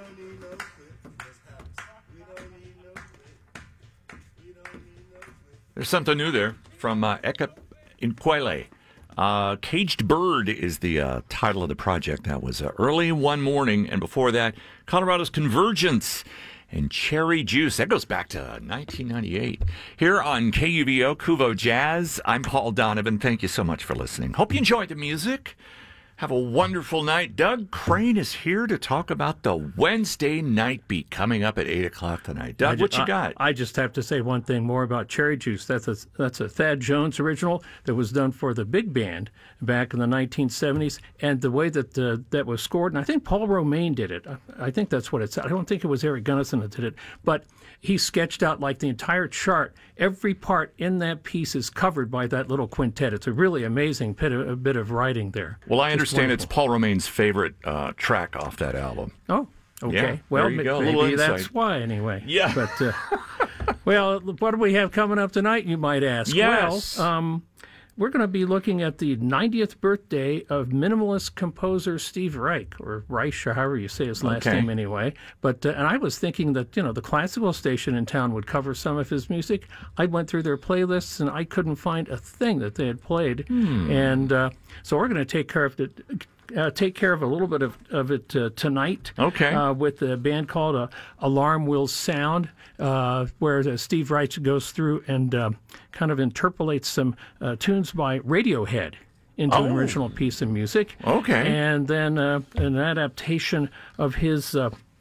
There's something new there from Eka Inkwele. Caged Bird is the title of the project. That was Early One Morning. And before that, Colorado's Convergence and Cherry Juice. That goes back to 1998. Here on KUVO, Kuvo Jazz, I'm Paul Donovan. Thank you so much for listening. Hope you enjoyed the music. Have a wonderful night. Doug Crane is here to talk about the Wednesday Night Beat coming up at 8 o'clock tonight. Doug, what you got? I just have to say one thing more about Cherry Juice. That's a Thad Jones original that was done for the big band back in the 1970s. And the way that that was scored, and I think Paul Romaine did it. I think that's what it's. I don't think it was Eric Gunnison that did it. But he sketched out like the entire chart. Every part in that piece is covered by that little quintet. It's a really amazing bit of writing there. Well, I understand it's Paul Romaine's favorite track off that album. Oh, okay. Yeah, well, maybe that's why anyway. Yeah. But, well, what do we have coming up tonight, you might ask? Yes. Well, we're going to be looking at the 90th birthday of minimalist composer Steve Reich, or Reich, or however you say his last name anyway. But and I was thinking that, the classical station in town would cover some of his music. I went through their playlists, and I couldn't find a thing that they had played. And so we're going to take care of it. Take care of a little bit of it tonight. Okay. With a band called Alarm Will Sound, where Steve Reich goes through and kind of interpolates some tunes by Radiohead into an original piece of music. Okay. And then an adaptation of his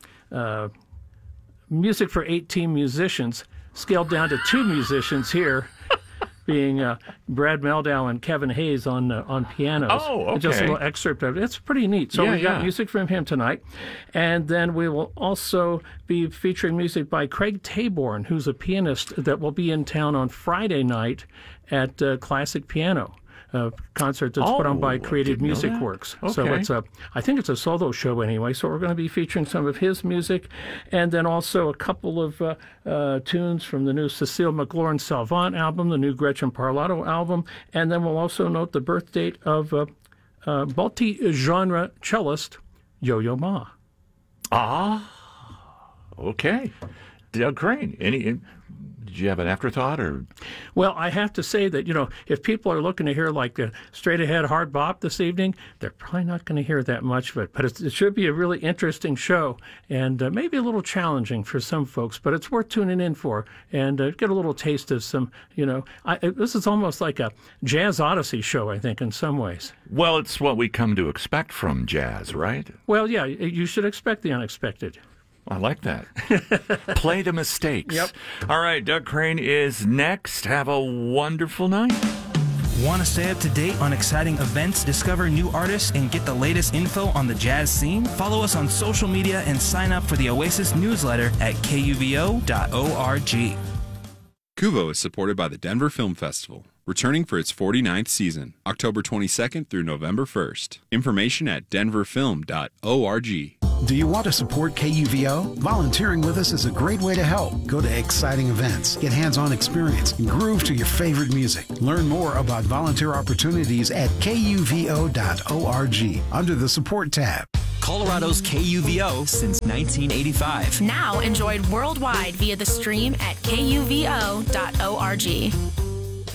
music for 18 musicians, scaled down to 2 musicians here. Being Brad Meldau and Kevin Hayes on pianos. Oh, okay. Just a little excerpt of it. It's pretty neat. So we got music from him tonight. And then we will also be featuring music by Craig Taborn, who's a pianist that will be in town on Friday night at Classic Piano. A concert that's put on by Creative Music Works. Okay. So I think it's a solo show anyway, so we're going to be featuring some of his music, and then also a couple of tunes from the new Cecile McLaurin Salvant album, the new Gretchen Parlato album, and then we'll also note the birth date of multi-genre cellist Yo-Yo Ma. Okay. Doug Crane, did you have an afterthought or? Well, I have to say that, if people are looking to hear like a straight-ahead hard bop this evening, they're probably not going to hear that much of it. But it should be a really interesting show and maybe a little challenging for some folks, but it's worth tuning in for and get a little taste of some, this is almost like a Jazz Odyssey show, I think, in some ways. Well, it's what we come to expect from jazz, right? Well, yeah, you should expect the unexpected. I like that. Play the mistakes. Yep. All right, Doug Crane is next. Have a wonderful night. Want to stay up to date on exciting events, discover new artists, and get the latest info on the jazz scene? Follow us on social media and sign up for the Oasis newsletter at kuvo.org. Kuvo is supported by the Denver Film Festival, returning for its 49th season, October 22nd through November 1st. Information at denverfilm.org. Do you want to support KUVO? Volunteering with us is a great way to help. Go to exciting events, get hands-on experience, and groove to your favorite music. Learn more about volunteer opportunities at kuvo.org under the Support tab. Colorado's KUVO since 1985. Now enjoyed worldwide via the stream at kuvo.org.